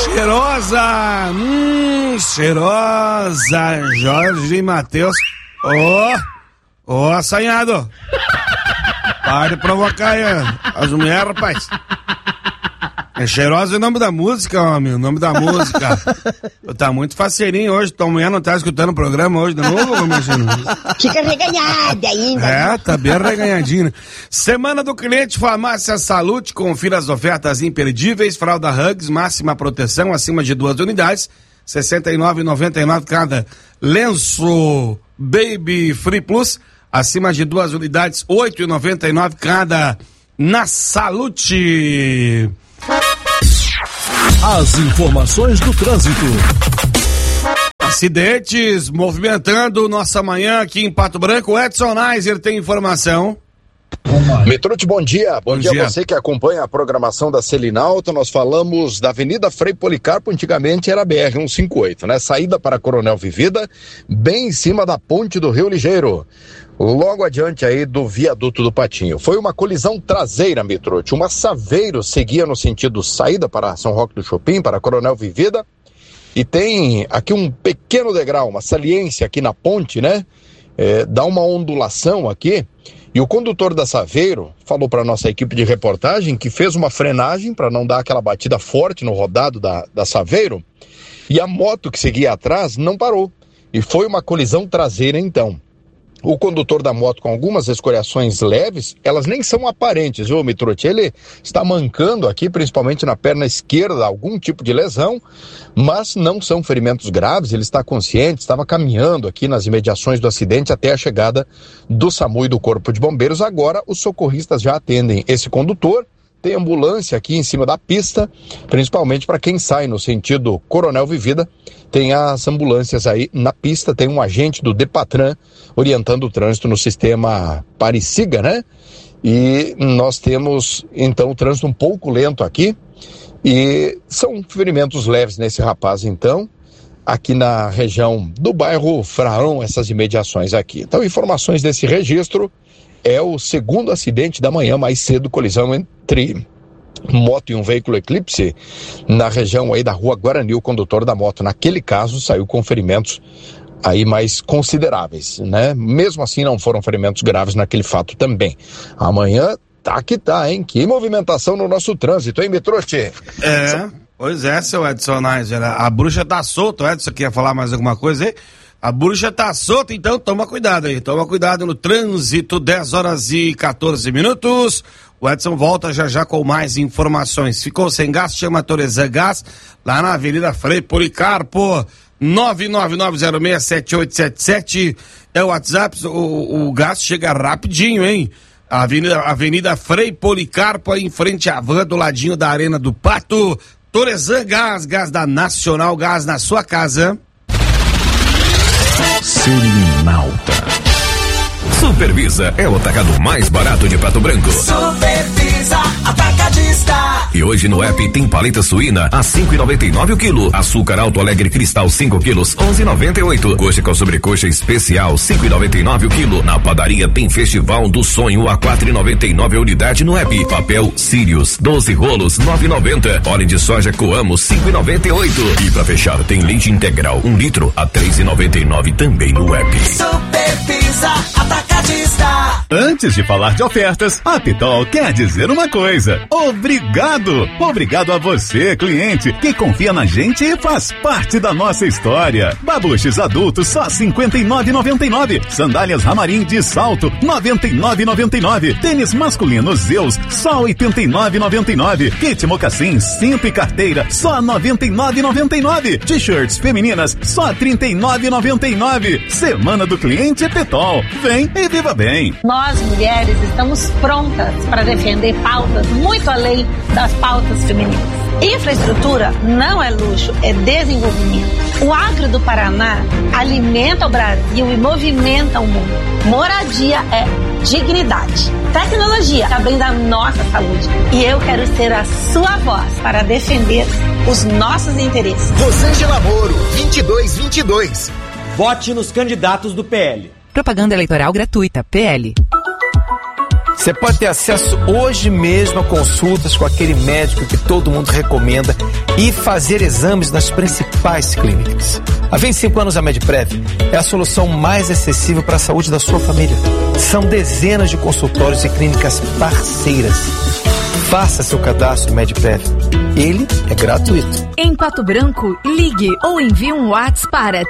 cheirosa, cheirosa, Jorge e Matheus. Ô, assanhado. Para de provocar aí as mulheres, rapaz. É cheirosa o nome da música, homem, o nome da música. Tá muito faceirinho hoje, tua mulher não tá escutando o programa hoje de novo, imagino. Fica reganhada ainda. É, tá bem reganhadinho, né? Semana do Cliente Farmácia Salute, confira as ofertas imperdíveis, fralda Hugs, máxima proteção, acima de 2 unidades, R$ 69,99 cada. Lenço Baby Free Plus, acima de 2 unidades, R$ 8,99 cada. Na Salute. As informações do trânsito. Acidentes movimentando nossa manhã aqui em Pato Branco. Edson Neiser tem informação. Metrute, bom dia. Bom dia a você que acompanha a programação da Selinalta. Nós falamos da Avenida Frei Policarpo, antigamente era BR-158, né? Saída para Coronel Vivida, bem em cima da ponte do Rio Ligeiro. Logo adiante aí do viaduto do Patinho. Foi uma colisão traseira, Metrute. Uma Saveiro seguia no sentido saída para São Roque do Chopin, para Coronel Vivida. E tem aqui um pequeno degrau, uma saliência aqui na ponte, né? Dá uma ondulação aqui. E o condutor da Saveiro falou para nossa equipe de reportagem que fez uma frenagem para não dar aquela batida forte no rodado da Saveiro. E a moto que seguia atrás não parou. E foi uma colisão traseira então. O condutor da moto com algumas escoriações leves, elas nem são aparentes, viu, Mitrotti? Ele está mancando aqui, principalmente na perna esquerda, algum tipo de lesão, mas não são ferimentos graves, ele está consciente, estava caminhando aqui nas imediações do acidente até a chegada do SAMU e do Corpo de Bombeiros. Agora os socorristas já atendem esse condutor. Tem ambulância aqui em cima da pista, principalmente para quem sai no sentido Coronel Vivida. Tem as ambulâncias aí na pista, tem um agente do Depatran orientando o trânsito no sistema Pare-Siga, né? E nós temos, então, o trânsito um pouco lento aqui. E são ferimentos leves nesse rapaz, então, aqui na região do bairro Fraão, essas imediações aqui. Então, informações desse registro. É o segundo acidente da manhã, mais cedo, colisão entre moto e um veículo Eclipse na região aí da rua Guarani. O condutor da moto, naquele caso, saiu com ferimentos aí mais consideráveis, né? Mesmo assim, não foram ferimentos graves naquele fato também. Amanhã tá que tá, hein? Que movimentação no nosso trânsito, hein, Mitrotti? Pois é, seu Edson Neiser. A bruxa tá solta, o Edson quer falar mais alguma coisa aí? A bruxa tá solta, então toma cuidado aí. Toma cuidado no trânsito, 10 horas e 14 minutos. O Edson volta já com mais informações. Ficou sem gás? Chama a Toresan Gás, lá na Avenida Frei Policarpo, 999067877. É o WhatsApp, o gás chega rapidinho, hein? Avenida Frei Policarpo, aí em frente à van, do ladinho da Arena do Pato. Toresan Gás, gás da Nacional, gás na sua casa. Selinalta. Supervisa é o atacado mais barato de Pato Branco. Supervisa Atacadista. E hoje no app tem paleta suína a 5,99 o quilo. Açúcar Alto Alegre Cristal 5 quilos, 11,98. Coxa com sobrecoxa especial 5,99 o quilo. Na padaria tem Festival do Sonho a 4,99 a unidade no app. Papel Sirius 12 rolos 9,90. Óleo de soja Coamo 5,98. E pra fechar tem leite integral 1 litro a 3,99 também no app. Supervisa Atacadista. Antes de falar de ofertas, a Pitol quer dizer uma coisa: obrigado! Obrigado a você, cliente, que confia na gente e faz parte da nossa história. Babuches adultos só R$ 59,99. Sandálias Ramarim de salto R$ 99,99. Tênis masculino Zeus só R$ 89,99. Kit mocassim, cinto e carteira só R$ 99,99. T-shirts femininas só R$ 39,99. Semana do Cliente Pitol. Vem e viva bem. Nós, mulheres, estamos prontas para defender pautas muito além das pautas femininas. Infraestrutura não é luxo, é desenvolvimento. O agro do Paraná alimenta o Brasil e movimenta o mundo. Moradia é dignidade. Tecnologia também da nossa saúde. E eu quero ser a sua voz para defender os nossos interesses. Rosângela Moro, 2222. Vote nos candidatos do PL. Propaganda eleitoral gratuita, PL. Você pode ter acesso hoje mesmo a consultas com aquele médico que todo mundo recomenda e fazer exames nas principais clínicas. Há 25 anos a Medprev é a solução mais acessível para a saúde da sua família. São dezenas de consultórios e clínicas parceiras. Faça seu cadastro Medprev. Ele é gratuito. Em Pato Branco, ligue ou envie um WhatsApp para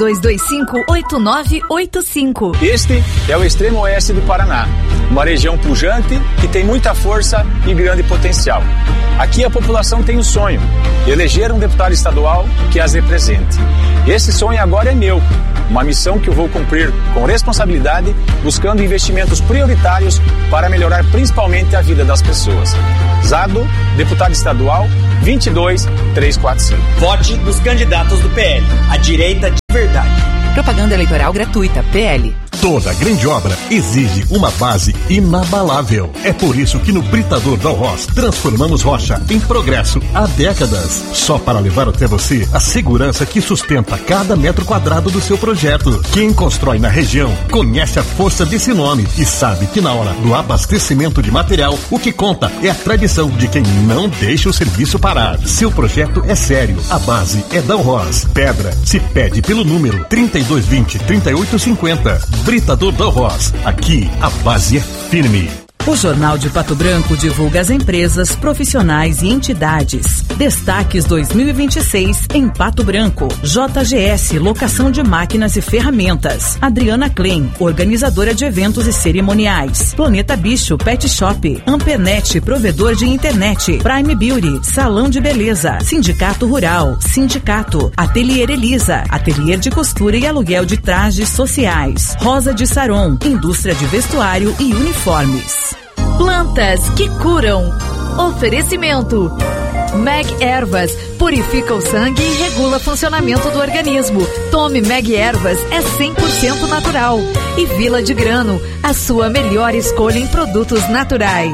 3225-8985. Este é o extremo oeste do Paraná, uma região pujante que tem muita força e grande potencial. Aqui a população tem um sonho, eleger um deputado estadual que as represente. Esse sonho agora é meu, uma missão que eu vou cumprir com responsabilidade, buscando investimentos prioritários para melhorar principalmente a vida das pessoas. Zado, deputado estadual, 22345. Vote nos candidatos do PL, a direita de verdade. Propaganda eleitoral gratuita, PL. Toda grande obra exige uma base inabalável. É por isso que no Britador Dalhoz transformamos rocha em progresso há décadas. Só para levar até você a segurança que sustenta cada metro quadrado do seu projeto. Quem constrói na região conhece a força desse nome e sabe que na hora do abastecimento de material, o que conta é a tradição de quem não deixa o serviço parar. Seu projeto é sério, a base é Dalhoz. Pedra se pede pelo número 3220-3850. Britador Dalhoz. Aqui a base é firme. O Jornal de Pato Branco divulga as empresas, profissionais e entidades. Destaques 2026 em Pato Branco. JGS, locação de máquinas e ferramentas. Adriana Klein, organizadora de eventos e cerimoniais. Planeta Bicho, Pet Shop. Ampernet, provedor de internet. Prime Beauty, salão de beleza. Sindicato Rural, Sindicato. Atelier Elisa, ateliê de costura e aluguel de trajes sociais. Rosa de Saron, indústria de vestuário e uniformes. Plantas que curam. Oferecimento. Meg Ervas purifica o sangue e regula o funcionamento do organismo. Tome Meg Ervas, é 100% natural. E Vila de Grano, a sua melhor escolha em produtos naturais.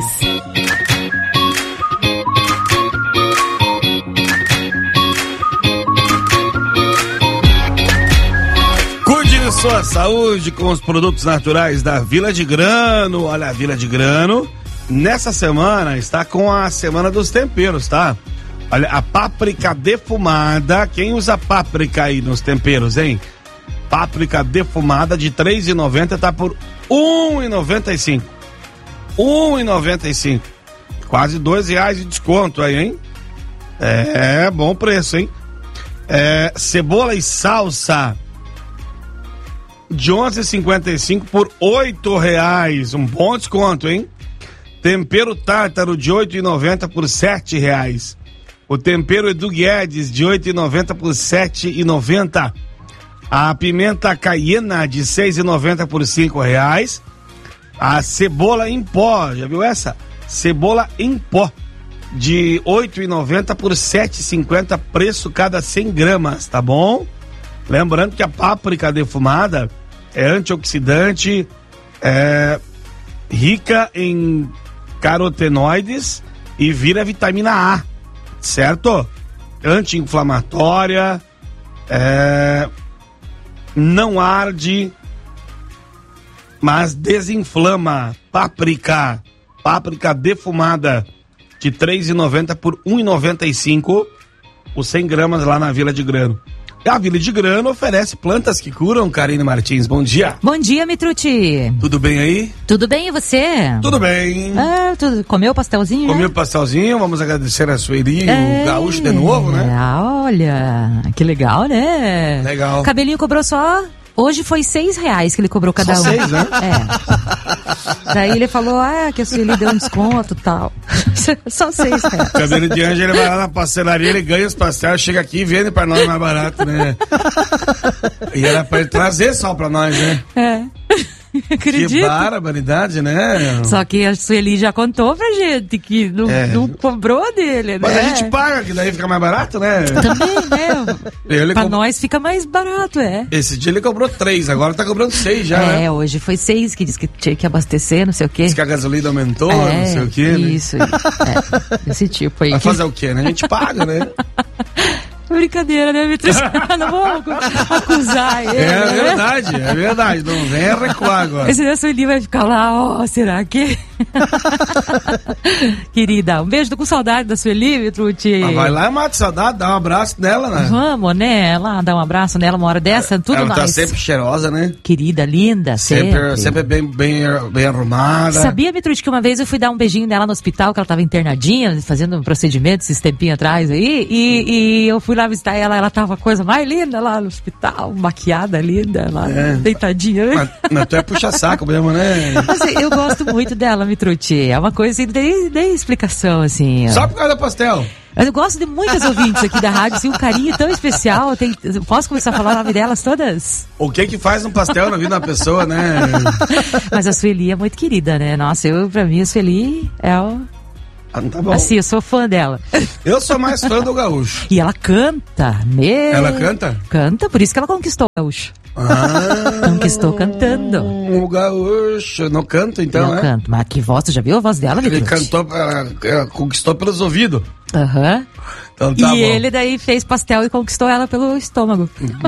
Cuide de sua saúde com os produtos naturais da Vila de Grano. Olha, a Vila de Grano, nessa semana, está com a Semana dos Temperos, tá? Olha, a páprica defumada, quem usa páprica aí nos temperos, hein? Páprica defumada de R$3,90 tá por R$1,95. R$1,95. Quase R$2 de desconto aí, hein? É, bom preço, hein? Cebola e salsa de R$11,55 por R$8. Um bom desconto, hein? Tempero tártaro de R$8,90 por R$7. O tempero Edu Guedes de R$8,90 por R$7,90. A pimenta caiena de R$6,90 por R$5. A cebola em pó, já viu essa? Cebola em pó de R$8,90 por R$7,50, preço cada 100 gramas, tá bom? Lembrando que a páprica defumada é antioxidante, é rica em carotenoides e vira vitamina A, certo? Anti-inflamatória, não arde, mas desinflama. Páprica defumada de R$3,90 por R$1,95 os 100 gramas lá na Vila de Grano. A Vila de Grano oferece plantas que curam. Karine Martins, bom dia. Bom dia, Mitruti. Tudo bem aí? Tudo bem, e você? Tudo bem. Comeu o pastelzinho? Comi o pastelzinho, vamos agradecer a Sueli, o gaúcho de novo, né? Olha, que legal, né? Legal. O cabelinho cobrou só... Hoje foi R$6 que ele cobrou cada um. Só 6, né? Daí ele falou, que a Sueli deu um desconto e tal. Só R$6. Cabelo de anjo, ele vai lá na pastelaria, ele ganha os pastéis, chega aqui e vende pra nós mais barato, né? E era pra ele trazer só pra nós, né? Acredito. Que barbaridade, né? Só que a Sueli já contou pra gente que não cobrou dele, né? Mas a gente paga, que daí fica mais barato, né? Também, né? Pra nós fica mais barato, Esse dia ele cobrou 3, agora tá cobrando 6 já, né? Hoje foi 6, que disse que tinha que abastecer, não sei o quê. Diz que a gasolina aumentou, não sei o quê, né? Isso. Esse tipo aí. Vai fazer o quê, né? A gente paga, né? Brincadeira, né, Vitor? Não vou acusar ele. É verdade. Não venha recuar agora. Esse Sueli vai ficar lá, será que... Querida, um beijo, tô com saudade da Sueli, Mitrucci. Vai lá e mata saudade, dá um abraço nela, né? Vamos, né? Lá, dar um abraço nela uma hora dessa, tudo ela mais. Ela tá sempre cheirosa, né? Querida, linda, sempre bem arrumada. Sabia, Mitrucci, que uma vez eu fui dar um beijinho nela no hospital, que ela tava internadinha, fazendo um procedimento esses tempinhos atrás aí, e eu fui lá visitar ela tava a coisa mais linda lá no hospital, maquiada, linda, lá, deitadinha. Mas tu é puxa-saco mesmo, né? Assim, eu gosto muito dela, Mitrucci. É uma coisa assim, nem explicação, assim. Só por causa da pastel. Eu gosto de muitas ouvintes aqui da rádio, assim, um carinho tão especial. Posso começar a falar o nome delas todas? O que faz um pastel na vida da pessoa, né? Mas a Sueli é muito querida, né? Nossa, pra mim a Sueli é o... tá bom. Assim, eu sou fã dela. Eu sou mais fã do gaúcho. E ela canta, Ela canta? Canta, por isso que ela conquistou o gaúcho. Conquistou cantando. O gaúcho não canta, então, não canta. Mas que voz, tu já viu a voz dela, Ele cantou, ela conquistou pelos ouvidos. Aham. Então, tá bom. Ele daí fez pastel e conquistou ela pelo estômago.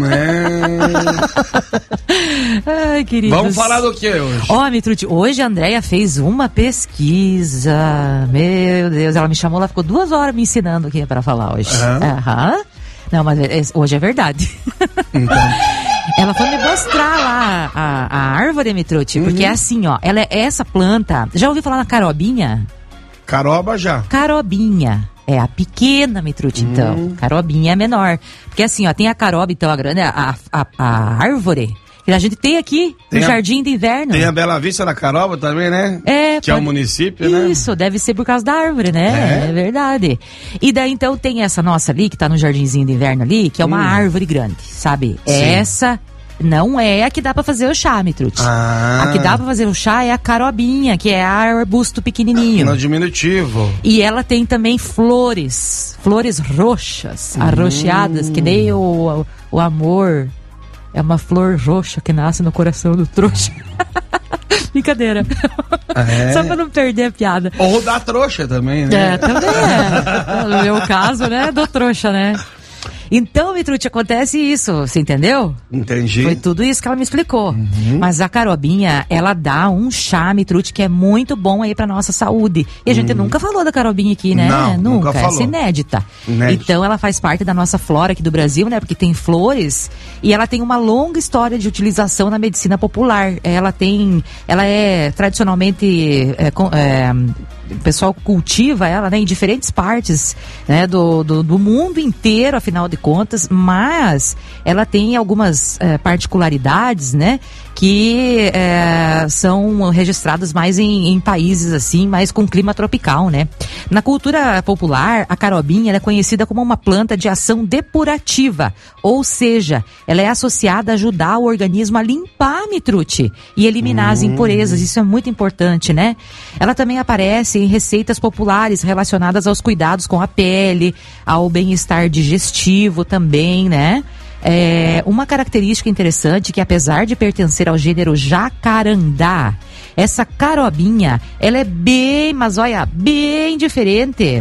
Ai, queridos. Vamos falar do que hoje? Mitrucci, hoje a Andréia fez uma pesquisa. Meu Deus, ela me chamou, ela ficou 2 horas me ensinando o que é pra falar hoje. Não, mas hoje é verdade. Então. Ela foi me mostrar lá a árvore, Mitrucci, porque é assim, ó, ela é essa planta. Já ouviu falar na carobinha? Caroba já. Carobinha. É a pequena, Mitrucci, então. Carobinha é a menor. Porque assim, ó, tem a caroba, então, a grande, a árvore que a gente tem aqui no Jardim de Inverno. Tem a Bela Vista da Caroba também, né? Que é o município, né? Isso, deve ser por causa da árvore, né? É verdade. E daí, então, tem essa nossa ali, que tá no Jardinzinho de Inverno ali, que é uma árvore grande, sabe? Sim. Essa não é a que dá pra fazer o chá, Mitrucci. A que dá pra fazer o chá é a carobinha, que é arbusto pequenininho. No diminutivo. E ela tem também flores roxas, arroxeadas, que nem o amor. É uma flor roxa que nasce no coração do trouxa. Brincadeira. Só pra não perder a piada. Ou da trouxa também, né? Também é. No meu caso, né, do trouxa, né? Então, Mitrucci, acontece isso, você entendeu? Entendi. Foi tudo isso que ela me explicou. Mas a carobinha, ela dá um chá, Mitrucci, que é muito bom aí pra nossa saúde. E a gente nunca falou da carobinha aqui, né? Não, nunca falou. Essa é inédita. Então ela faz parte da nossa flora aqui do Brasil, né? Porque tem flores e ela tem uma longa história de utilização na medicina popular. Ela é tradicionalmente... o pessoal cultiva ela, né, em diferentes partes, né, do mundo inteiro, afinal de contas, mas ela tem algumas particularidades, né, que são registradas mais em países assim, mais com clima tropical, né. Na cultura popular, a carobinha ela é conhecida como uma planta de ação depurativa, ou seja, ela é associada a ajudar o organismo a limpar, Mitrucci, e eliminar as impurezas. Isso é muito importante, né. Ela também aparece em receitas populares relacionadas aos cuidados com a pele, ao bem-estar digestivo também, né? Uma característica interessante que, apesar de pertencer ao gênero jacarandá, essa carobinha, ela é bem diferente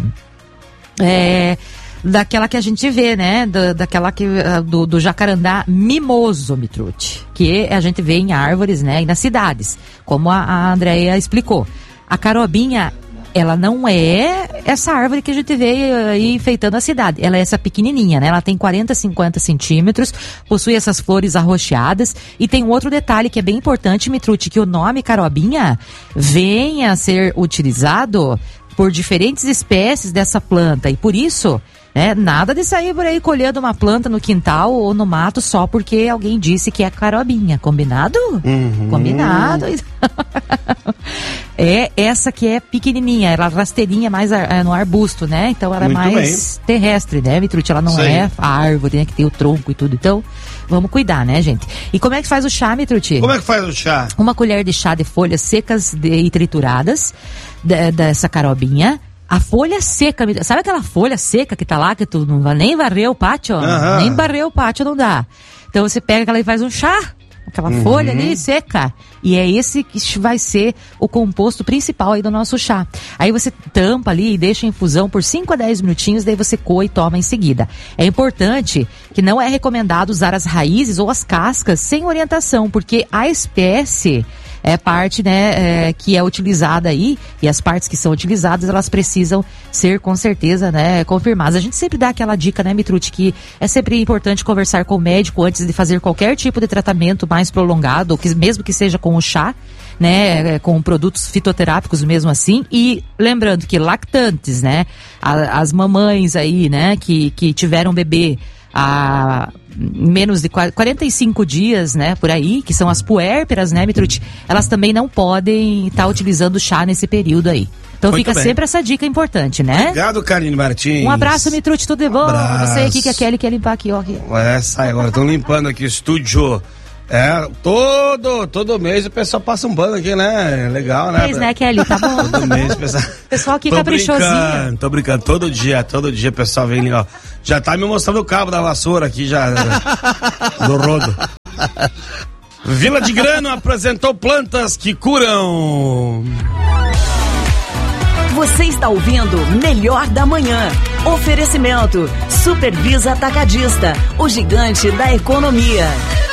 daquela que a gente vê, né? Do jacarandá mimoso, Mitrucci, que a gente vê em árvores, né? E nas cidades, como a Andréia explicou. A carobinha, ela não é essa árvore que a gente vê aí enfeitando a cidade. Ela é essa pequenininha, né? Ela tem 40, 50 centímetros, possui essas flores arroxeadas. E tem um outro detalhe que é bem importante, Mitrucci, que o nome carobinha vem a ser utilizado por diferentes espécies dessa planta. E por isso, nada de sair por aí colhendo uma planta no quintal ou no mato só porque alguém disse que é carobinha. Combinado? Combinado. É essa que é pequenininha, ela rasteirinha mais no arbusto, né? Então ela muito é mais terrestre, né, Mitrucci? Ela não é a árvore, né, que tem o tronco e tudo. Então, vamos cuidar, né, gente? E como é que faz o chá, Mitrucci? Como é que faz o chá? Uma colher de chá de folhas secas e trituradas dessa carobinha. A folha seca, sabe aquela folha seca que tá lá, que tu não vai nem varrer o pátio? Nem varrer o pátio não dá. Então você pega aquela e faz um chá, aquela folha ali seca. E é esse que vai ser o composto principal aí do nosso chá. Aí você tampa ali e deixa em infusão por 5 a 10 minutinhos, daí você coa e toma em seguida. É importante que não é recomendado usar as raízes ou as cascas sem orientação, porque a espécie é parte, né, que é utilizada aí, e as partes que são utilizadas, elas precisam ser, com certeza, né, confirmadas. A gente sempre dá aquela dica, né, Mitrucci, que é sempre importante conversar com o médico antes de fazer qualquer tipo de tratamento mais prolongado, mesmo que seja com o chá, né, com produtos fitoterápicos mesmo assim, e lembrando que lactantes, né, as mamães aí, né, que tiveram bebê há menos de 45 dias, né, por aí, que são as puérperas, né, Mitrucci, elas também não podem estar utilizando chá nesse período aí. Então muito fica bem. Sempre essa dica importante, né? Obrigado, Karine Martins. Um abraço, Mitrucci, tudo de bom? Você aqui que a Kelly quer limpar aqui, ó. Sai agora, estão limpando aqui o estúdio. Todo mês o pessoal passa um bando aqui, né? Legal, né? Mês, né, Kelly? Tá bom. Todo mês o pessoal aqui caprichosinho. Tô brincando. Todo dia o pessoal vem ali, ó. Já tá me mostrando o cabo da vassoura aqui, já. Do rodo. Vila de Grano apresentou plantas que curam. Você está ouvindo Melhor da Manhã. Oferecimento Supervisa Atacadista, o gigante da economia.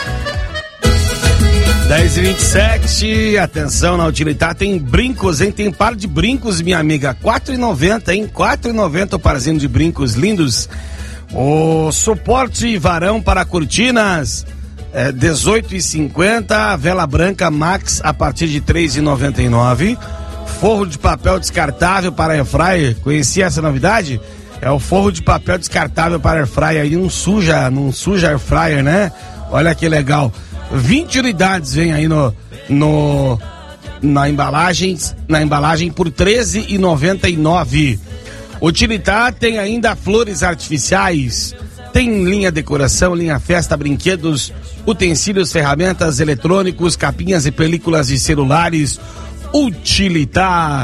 10h27, atenção na Utilitar, tem brincos, hein? Tem par de brincos, minha amiga, R$4,90, hein? R$4,90 o parzinho de brincos lindos. O suporte varão para cortinas, R$18,50, vela branca Max a partir de R$3,99. Forro de papel descartável para airfryer, conhecia essa novidade? É o forro de papel descartável para airfryer, aí não suja airfryer, né? Olha que legal. 20 unidades vem aí na embalagem por R$13,99. Utilitar tem ainda flores artificiais, tem linha decoração, linha festa, brinquedos, utensílios, ferramentas, eletrônicos, capinhas e películas de celulares. Utilitar.